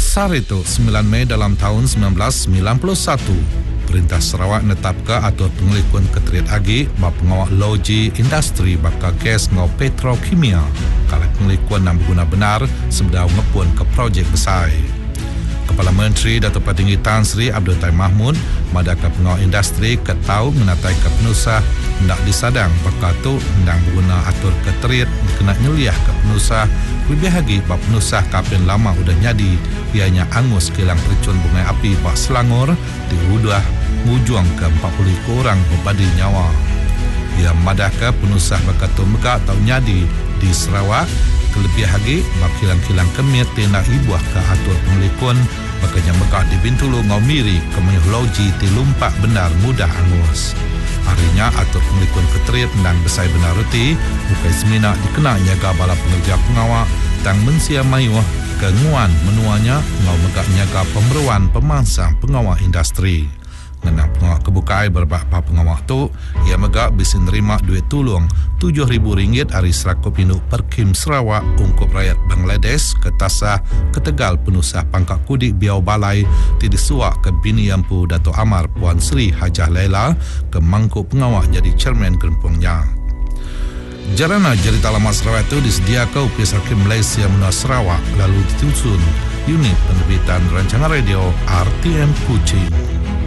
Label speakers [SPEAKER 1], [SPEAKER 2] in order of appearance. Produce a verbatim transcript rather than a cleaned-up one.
[SPEAKER 1] Sar itu sembilan Mei dalam tahun sembilan belas sembilan puluh satu, Perintah Sarawak netapkan atur pengelikuan keteriat agi bak pengawal loji industri bakal gas ngau petrokimia kalau pengelikuan yang berguna benar sebelum ngepun ke projek besar. Kepala Menteri Datuk Petinggi Tan Sri Abdul Taim Mahmud madaka pengawal industri ketau menatai ke penusah hendak disadang bakal tu hendak berguna atur keteriat dikena nyeliah ke penusah lebih lagi bak penusah kapin lama udah nyadi ianya angus kilang percun bungai api bak Selangor di udah mujuang ke empat puluh orang berbadi nyawa. Ia madaka penusah bakal tu megak tau nyadi di Sarawak kelebih lagi bak kilang-kilang kemit tindak ibuah ke atur pengelikun bakanya megak di Bintulu ngau miri kemanyuh loji ti lumpak benar mudah angus. Harinya atur pengelikun keteriat dan besai benar reti bukai semina dikena nyaga bala pengerja pengawak tang mensia mayuh kenguan menuanya ngau megak nyaga pemeruan pemangsa pengawak industri. Ngenang pengawak kebukai berbapa pengawak tu, ia megak bisa nerima duit tulung tujuh ribu ringgit hari serakup induk Perkim Sarawak ungkup rakyat Bangladesh ke Tasah ke Tegal penusah pangkat kudik Biau Balai ti disuak ke bini Yampu Dato' Amar Puan Sri Hajah Laila ke mangkuk pengawak jadi chairman gerempungnya. Jarana cerita lama Sarawak itu disediakan Upis Hakim Malaysia Menua Sarawak lalu ditusun unit penerbitan rancangan radio R T M Kuching.